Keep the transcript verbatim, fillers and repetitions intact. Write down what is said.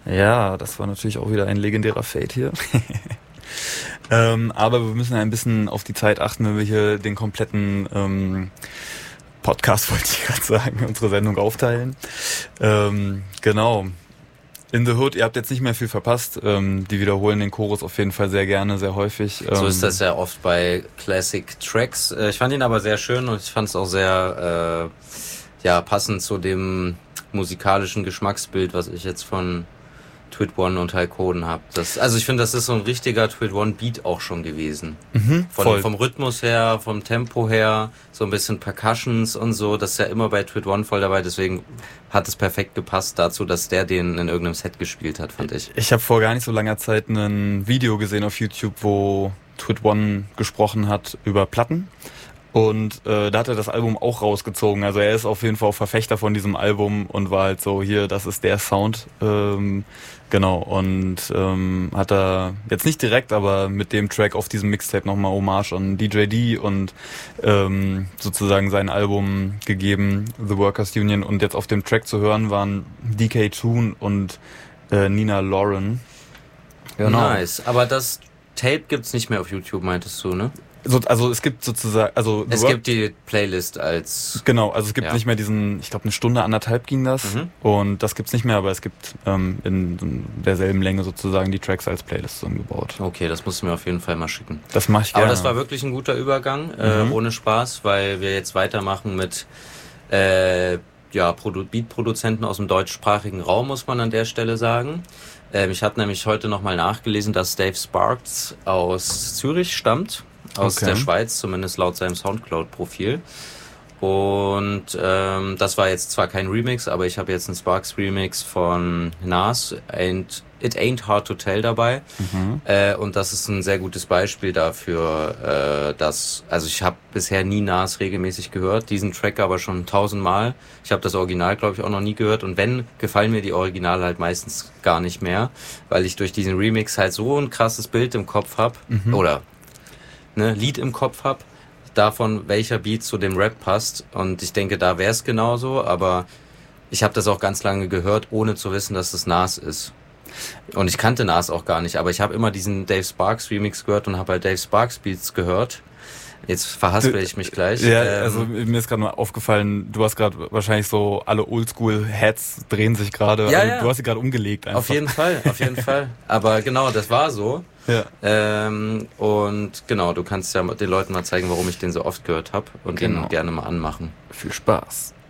Ja, das war natürlich auch wieder ein legendärer Fade hier. ähm, aber wir müssen ein bisschen auf die Zeit achten, wenn wir hier den kompletten ähm, Podcast, wollte ich gerade sagen, unsere Sendung aufteilen. Ähm, genau. In the Hood, ihr habt jetzt nicht mehr viel verpasst. Ähm, die wiederholen den Chorus auf jeden Fall sehr gerne, sehr häufig. Ähm, so ist das ja oft bei Classic Tracks. Äh, ich fand ihn aber sehr schön und ich fand es auch sehr äh, ja passend zu dem musikalischen Geschmacksbild, was ich jetzt von Tweet One und Hykoden habe. Das, also ich finde, das ist so ein richtiger Tweet One Beat auch schon gewesen. Mhm, von, voll. Vom Rhythmus her, vom Tempo her, so ein bisschen Percussions und so. Das ist ja immer bei Tweet One voll dabei. Deswegen hat es perfekt gepasst dazu, dass der den in irgendeinem Set gespielt hat, fand ich. Ich habe vor gar nicht so langer Zeit ein Video gesehen auf YouTube, wo Tweet One gesprochen hat über Platten. Und äh, da hat er das Album auch rausgezogen. Also er ist auf jeden Fall auch Verfechter von diesem Album und war halt so, hier, das ist der Sound. Ähm, genau, und ähm, hat er jetzt nicht direkt, aber mit dem Track auf diesem Mixtape nochmal Hommage an D J D und ähm, sozusagen sein Album gegeben, The Workers Union. Und jetzt auf dem Track zu hören waren D K Toon und äh, Nina Lauren. Genau. Nice, aber das Tape gibt's nicht mehr auf YouTube, meintest du, ne? So, also es gibt sozusagen, also es gibt die Playlist als genau, also es gibt ja. nicht mehr diesen, ich glaube eine Stunde anderthalb ging das mhm. und das gibt's nicht mehr, aber es gibt ähm, in, in derselben Länge sozusagen die Tracks als Playlist zusammengebaut. Okay, das musst du mir auf jeden Fall mal schicken. Das mache ich gerne. Aber das war wirklich ein guter Übergang, mhm. äh, ohne Spaß, weil wir jetzt weitermachen mit äh, ja Produ- Beat-Produzenten aus dem deutschsprachigen Raum, muss man an der Stelle sagen. Ähm, ich habe nämlich heute nochmal nachgelesen, dass Dave Sparks aus Zürich stammt. Aus okay. der Schweiz, zumindest laut seinem Soundcloud-Profil. Und ähm, das war jetzt zwar kein Remix, aber ich habe jetzt einen Sparks-Remix von Nas, Ain't, It Ain't Hard to Tell dabei. Mhm. Äh, und das ist ein sehr gutes Beispiel dafür, äh, dass, also ich habe bisher nie Nas regelmäßig gehört, diesen Track aber schon tausendmal. Ich habe das Original, glaube ich, auch noch nie gehört. Und wenn, gefallen mir die Originale halt meistens gar nicht mehr, weil ich durch diesen Remix halt so ein krasses Bild im Kopf habe. Mhm. Oder ne, Lied im Kopf hab, davon welcher Beat zu dem Rap passt und ich denke, da wäre es genauso, aber ich habe das auch ganz lange gehört, ohne zu wissen, dass das Nas ist. Und ich kannte Nas auch gar nicht, aber ich habe immer diesen Dave Sparks Remix gehört und habe halt Dave Sparks Beats gehört. Jetzt verhaspel ich mich gleich. Ja, ähm, also mir ist gerade mal aufgefallen, du hast gerade wahrscheinlich so alle Oldschool-Heads drehen sich gerade. Ja, also, ja. Du hast sie gerade umgelegt einfach. Auf jeden Fall, auf jeden Fall. Aber genau, das war so. Ja. Ähm, und genau, du kannst ja den Leuten mal zeigen, warum ich den so oft gehört habe und genau. den gerne mal anmachen. Viel Spaß.